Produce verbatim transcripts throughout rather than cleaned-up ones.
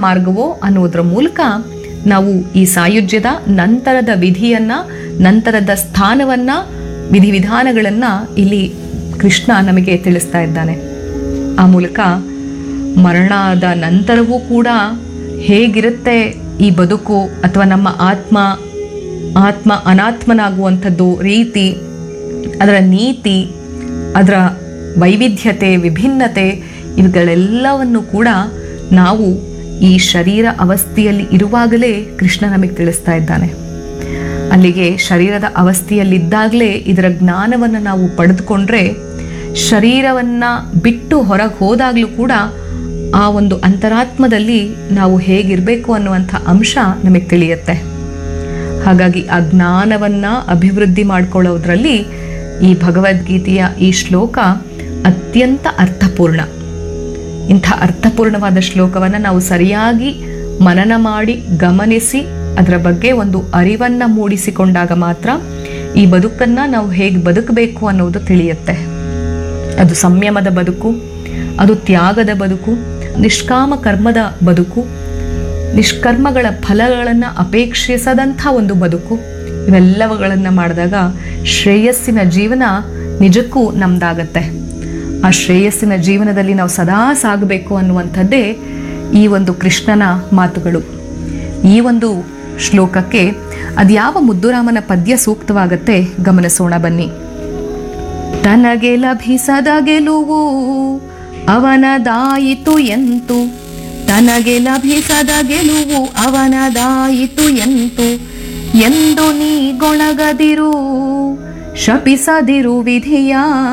ಮಾರ್ಗವೋ ಅನ್ನೋದ್ರ ಮೂಲಕ ನಾವು ಈ ಸಾಯುಜ್ಯದ ನಂತರದ ವಿಧಿಯನ್ನ, ನಂತರದ ಸ್ಥಾನವನ್ನ, ವಿಧಿವಿಧಾನಗಳನ್ನ ಇಲ್ಲಿ ಕೃಷ್ಣ ನಮಗೆ ತಿಳಿಸ್ತಾ ಇದ್ದಾನೆ. ಆ ಮೂಲಕ ಮರಣದ ನಂತರವೂ ಕೂಡ ಹೇಗಿರುತ್ತೆ ಈ ಬದುಕು, ಅಥವಾ ನಮ್ಮ ಆತ್ಮ ಆತ್ಮ ಅನಾತ್ಮನಾಗುವಂಥದ್ದು ರೀತಿ, ಅದರ ನೀತಿ, ಅದರ ವೈವಿಧ್ಯತೆ, ವಿಭಿನ್ನತೆ, ಇವುಗಳೆಲ್ಲವನ್ನು ಕೂಡ ನಾವು ಈ ಶರೀರ ಅವಸ್ಥೆಯಲ್ಲಿ ಇರುವಾಗಲೇ ಕೃಷ್ಣ ನಮಗೆ ತಿಳಿಸ್ತಾ ಇದ್ದಾನೆ. ಅಲ್ಲಿಗೆ ಶರೀರದ ಅವಸ್ಥೆಯಲ್ಲಿದ್ದಾಗಲೇ ಇದರ ಜ್ಞಾನವನ್ನು ನಾವು ಪಡೆದುಕೊಂಡ್ರೆ, ಶರೀರವನ್ನು ಬಿಟ್ಟು ಹೊರಗೆ ಹೋದಾಗಲೂ ಕೂಡ ಆ ಒಂದು ಅಂತರಾತ್ಮದಲ್ಲಿ ನಾವು ಹೇಗಿರಬೇಕು ಅನ್ನುವಂಥ ಅಂಶ ನಮಗೆ ತಿಳಿಯುತ್ತೆ. ಹಾಗಾಗಿ ಆ ಜ್ಞಾನವನ್ನು ಅಭಿವೃದ್ಧಿ ಮಾಡಿಕೊಳ್ಳೋದ್ರಲ್ಲಿ ಈ ಭಗವದ್ಗೀತೆಯ ಈ ಶ್ಲೋಕ ಅತ್ಯಂತ ಅರ್ಥಪೂರ್ಣ. ಇಂಥ ಅರ್ಥಪೂರ್ಣವಾದ ಶ್ಲೋಕವನ್ನು ನಾವು ಸರಿಯಾಗಿ ಮನನ ಮಾಡಿ ಗಮನಿಸಿ ಅದರ ಬಗ್ಗೆ ಒಂದು ಅರಿವನ್ನು ಮೂಡಿಸಿಕೊಂಡಾಗ ಮಾತ್ರ ಈ ಬದುಕನ್ನು ನಾವು ಹೇಗೆ ಬದುಕಬೇಕು ಅನ್ನೋದು ತಿಳಿಯುತ್ತೆ. ಅದು ಸಂಯಮದ ಬದುಕು, ಅದು ತ್ಯಾಗದ ಬದುಕು, ನಿಷ್ಕಾಮ ಕರ್ಮದ ಬದುಕು, ನಿಷ್ಕರ್ಮಗಳ ಫಲಗಳನ್ನು ಅಪೇಕ್ಷಿಸದಂಥ ಒಂದು ಬದುಕು. ಇವೆಲ್ಲವುಗಳನ್ನು ಮಾಡಿದಾಗ ಶ್ರೇಯಸ್ಸಿನ ಜೀವನ ನಿಜಕ್ಕೂ ನಮ್ದಾಗತ್ತೆ. ಆ ಶ್ರೇಯಸ್ಸಿನ ಜೀವನದಲ್ಲಿ ನಾವು ಸದಾ ಸಾಗಬೇಕು ಅನ್ನುವಂಥದ್ದೇ ಈ ಒಂದು ಕೃಷ್ಣನ ಮಾತುಗಳು. ಈ ಒಂದು ಶ್ಲೋಕಕ್ಕೆ ಅದ್ಯಾವ ಮುದ್ದುರಾಮನ ಪದ್ಯ ಸೂಕ್ತವಾಗತ್ತೆ ಗಮನಿಸೋಣ ಬನ್ನಿ. ತನಗೆ ಲಭಿಸದ ಗೆಲುವು ಅವನದಾಯಿತು ಎಂತು, ತನಗೆ ಲಭಿಸದ ಗೆಲುವು ಅವನದಾಯಿತು ಎಂತು, ಎಂದು ನೀ ಗೊಣಗದಿರು ಶಪಿಸದಿರು ವಿಧಿಯ,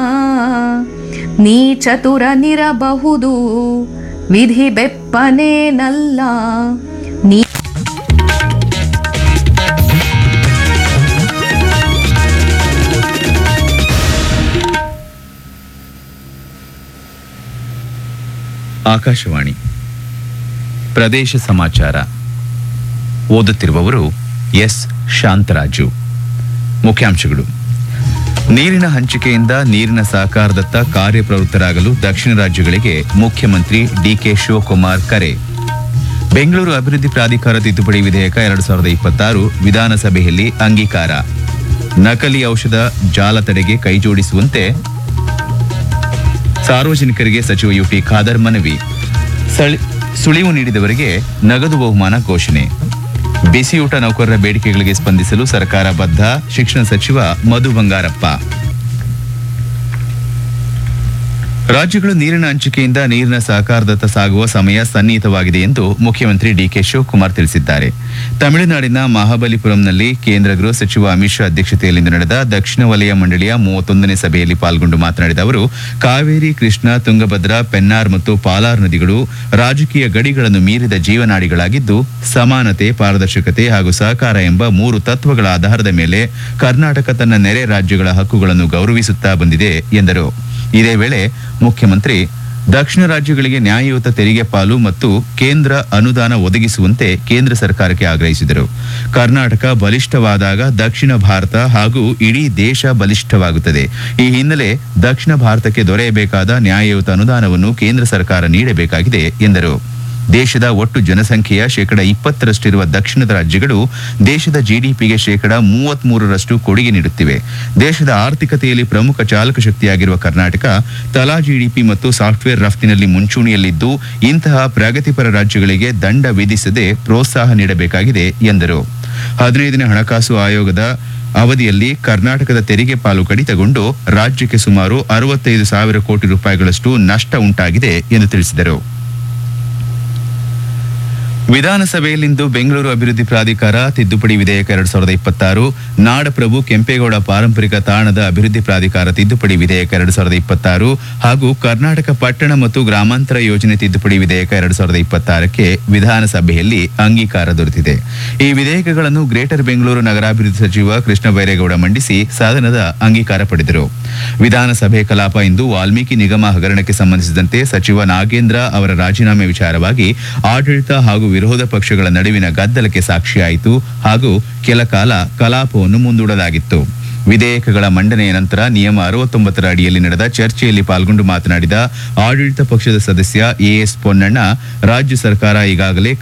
ನೀ ಚತುರನಿರಬಹುದು ವಿಧಿ ಬೆಪ್ಪನೇನಲ್ಲ, ನೀ ಆಕಾಶವಾಣಿ ಪ್ರದೇಶ ಸಮಾಚಾರ. ಓದುತ್ತಿರುವವರು ಎಸ್ ಶಾಂತರಾಜು. ಮುಖ್ಯಾಂಶಗಳು: ನೀರಿನ ಹಂಚಿಕೆಯಿಂದ ನೀರಿನ ಸಹಕಾರದತ್ತ ಕಾರ್ಯಪ್ರವೃತ್ತರಾಗಲು ದಕ್ಷಿಣ ರಾಜ್ಯಗಳಿಗೆ ಮುಖ್ಯಮಂತ್ರಿ ಡಿಕೆ ಶಿವಕುಮಾರ್ ಕರೆ. ಬೆಂಗಳೂರು ಅಭಿವೃದ್ಧಿ ಪ್ರಾಧಿಕಾರ ತಿದ್ದುಪಡಿ ವಿಧೇಯಕ ಎರಡು ಸಾವಿರದ ಇಪ್ಪತ್ತಾರು ವಿಧಾನಸಭೆಯಲ್ಲಿ ಅಂಗೀಕಾರ. ನಕಲಿ ಔಷಧ ಜಾಲ ತಡೆಗೆ ಕೈಜೋಡಿಸುವಂತೆ ಸಾರ್ವಜನಿಕರಿಗೆ ಸಚಿವ ಯುಟಿ ಖಾದರ್ ಮನವಿ. ಸುಳಿವು ನೀಡಿದವರಿಗೆ ನಗದು ಬಹುಮಾನ ಘೋಷಣೆ. ಬಿಸಿಯೂಟ ನೌಕರರ ಬೇಡಿಕೆಗಳಿಗೆ ಸ್ಪಂದಿಸಲು ಸರ್ಕಾರ ಬದ್ಧ, ಶಿಕ್ಷಣ ಸಚಿವ ಮಧು ಬಂಗಾರಪ್ಪ. ರಾಜ್ಯಗಳು ನೀರಿನ ಹಂಚಿಕೆಯಿಂದ ನೀರಿನ ಸಹಕಾರದತ್ತ ಸಾಗುವ ಸಮಯ ಸನ್ನಿಹಿತವಾಗಿದೆ ಎಂದು ಮುಖ್ಯಮಂತ್ರಿ ಡಿಕೆ ಶಿವಕುಮಾರ್ ತಿಳಿಸಿದ್ದಾರೆ. ತಮಿಳುನಾಡಿನ ಮಹಾಬಲಿಪುರಂನಲ್ಲಿ ಕೇಂದ್ರ ಗೃಹ ಸಚಿವ ಅಮಿತ್ ಶಾ ಅಧ್ಯಕ್ಷತೆಯಲ್ಲಿಂದು ನಡೆದ ದಕ್ಷಿಣ ವಲಯ ಮಂಡಳಿಯ ಮೂವತ್ತೊಂದನೇ ಸಭೆಯಲ್ಲಿ ಪಾಲ್ಗೊಂಡು ಮಾತನಾಡಿದ ಅವರು, ಕಾವೇರಿ, ಕೃಷ್ಣ, ತುಂಗಭದ್ರಾ, ಪೆನ್ನಾರ್ ಮತ್ತು ಪಾಲಾರ್ ನದಿಗಳು ರಾಜಕೀಯ ಗಡಿಗಳನ್ನು ಮೀರಿದ ಜೀವನಾಡಿಗಳಾಗಿದ್ದು, ಸಮಾನತೆ, ಪಾರದರ್ಶಕತೆ ಹಾಗೂ ಸಹಕಾರ ಎಂಬ ಮೂರು ತತ್ವಗಳ ಆಧಾರದ ಮೇಲೆ ಕರ್ನಾಟಕ ತನ್ನ ನೆರೆ ರಾಜ್ಯಗಳ ಹಕ್ಕುಗಳನ್ನು ಗೌರವಿಸುತ್ತಾ ಬಂದಿದೆ ಎಂದರು. ಇದೇ ವೇಳೆ ಮುಖ್ಯಮಂತ್ರಿ ದಕ್ಷಿಣ ರಾಜ್ಯಗಳಿಗೆ ನ್ಯಾಯಯುತ ತೆರಿಗೆ ಪಾಲು ಮತ್ತು ಕೇಂದ್ರ ಅನುದಾನ ಒದಗಿಸುವಂತೆ ಕೇಂದ್ರ ಸರ್ಕಾರಕ್ಕೆ ಆಗ್ರಹಿಸಿದರು. ಕರ್ನಾಟಕ ಬಲಿಷ್ಠವಾದಾಗ ದಕ್ಷಿಣ ಭಾರತ ಹಾಗೂ ಇಡೀ ದೇಶ ಬಲಿಷ್ಠವಾಗುತ್ತದೆ. ಈ ಹಿನ್ನೆಲೆ ದಕ್ಷಿಣ ಭಾರತಕ್ಕೆ ದೊರೆಯಬೇಕಾದ ನ್ಯಾಯಯುತ ಅನುದಾನವನ್ನು ಕೇಂದ್ರ ಸರ್ಕಾರ ನೀಡಬೇಕಾಗಿದೆ ಎಂದರು. ದೇಶದ ಒಟ್ಟು ಜನಸಂಖ್ಯೆಯ ಶೇಕಡ ಇಪ್ಪತ್ತರಷ್ಟಿರುವ ದಕ್ಷಿಣದ ರಾಜ್ಯಗಳು ದೇಶದ ಜಿಡಿಪಿಗೆ ಶೇಕಡ ಮೂವತ್ತ್ ಮೂರರಷ್ಟು ಕೊಡುಗೆ ನೀಡುತ್ತಿವೆ. ದೇಶದ ಆರ್ಥಿಕತೆಯಲ್ಲಿ ಪ್ರಮುಖ ಚಾಲಕ ಶಕ್ತಿಯಾಗಿರುವ ಕರ್ನಾಟಕ ತಲಾ ಜಿಡಿಪಿ ಮತ್ತು ಸಾಫ್ಟ್ವೇರ್ ರಫ್ತಿನಲ್ಲಿ ಮುಂಚೂಣಿಯಲ್ಲಿದ್ದು, ಇಂತಹ ಪ್ರಗತಿಪರ ರಾಜ್ಯಗಳಿಗೆ ದಂಡ ವಿಧಿಸದೆ ಪ್ರೋತ್ಸಾಹ ನೀಡಬೇಕಾಗಿದೆ ಎಂದರು. ಹದಿನೈದನೇ ಹಣಕಾಸು ಆಯೋಗದ ಅವಧಿಯಲ್ಲಿ ಕರ್ನಾಟಕದ ತೆರಿಗೆ ಪಾಲು ಕಡಿತಗೊಂಡು ರಾಜ್ಯಕ್ಕೆ ಸುಮಾರು ಅರವತ್ತೈದು ಸಾವಿರ ಕೋಟಿ ರೂಪಾಯಿಗಳಷ್ಟು ನಷ್ಟ ಉಂಟಾಗಿದೆ ಎಂದು ತಿಳಿಸಿದರು. ವಿಧಾನಸಭೆಯಲ್ಲಿಂದು ಬೆಂಗಳೂರು ಅಭಿವೃದ್ಧಿ ಪ್ರಾಧಿಕಾರ ತಿದ್ದುಪಡಿ ವಿಧೇಯಕ ಎರಡ್ ಸಾವಿರದ ಇಪ್ಪತ್ತಾರು, ನಾಡಪ್ರಭು ಕೆಂಪೇಗೌಡ ಪಾರಂಪರಿಕ ತಾಣದ ಅಭಿವೃದ್ಧಿ ಪ್ರಾಧಿಕಾರ ತಿದ್ದುಪಡಿ ವಿಧೇಯಕ ಎರಡ್ ಸಾವಿರದ ಇಪ್ಪತ್ತಾರು ಹಾಗೂ ಕರ್ನಾಟಕ ಪಟ್ಟಣ ಮತ್ತು ಗ್ರಾಮಾಂತರ ಯೋಜನೆ ತಿದ್ದುಪಡಿ ವಿಧೇಯಕ ಎರಡ್ ಸಾವಿರದ ಇಪ್ಪತ್ತಾರಕ್ಕೆ ವಿಧಾನಸಭೆಯಲ್ಲಿ ಅಂಗೀಕಾರ ದೊರೆತಿದೆ. ಈ ವಿಧೇಯಕಗಳನ್ನು ಗ್ರೇಟರ್ ಬೆಂಗಳೂರು ನಗರಾಭಿವೃದ್ಧಿ ಸಚಿವ ಕೃಷ್ಣ ಬೈರೇಗೌಡ ಮಂಡಿಸಿ ಸದನದ ಅಂಗೀಕಾರ ಪಡೆದರು. ವಿಧಾನಸಭೆ ಕಲಾಪ ಇಂದು ವಾಲ್ಮೀಕಿ ನಿಗಮ ಹಗರಣಕ್ಕೆ ಸಂಬಂಧಿಸಿದಂತೆ ಸಚಿವ ನಾಗೇಂದ್ರ ಅವರ ರಾಜೀನಾಮೆ ವಿಚಾರವಾಗಿ ಆಡಳಿತ ಹಾಗೂ ವಿರೋಧ ಪಕ್ಷಗಳ ನಡುವಿನ ಗದ್ದಲಕ್ಕೆ ಸಾಕ್ಷಿಯಾಯಿತು ಹಾಗೂ ಕೆಲ ಕಾಲ ಕಲಾಪವನ್ನು ಮುಂದೂಡಲಾಗಿತ್ತು. ವಿಧೇಯಕಗಳ ಮಂಡನೆಯ ನಂತರ ನಿಯಮ ಅರವತ್ತೊಂಬತ್ತರ ಅಡಿಯಲ್ಲಿ ನಡೆದ ಚರ್ಚೆಯಲ್ಲಿ ಪಾಲ್ಗೊಂಡು ಮಾತನಾಡಿದ ಆಡಳಿತ ಪಕ್ಷದ ಸದಸ್ಯ ಎಎಸ್ ಪೊನ್ನಣ್ಣ, ರಾಜ್ಯ ಸರ್ಕಾರ ಈಗಾಗಲೇ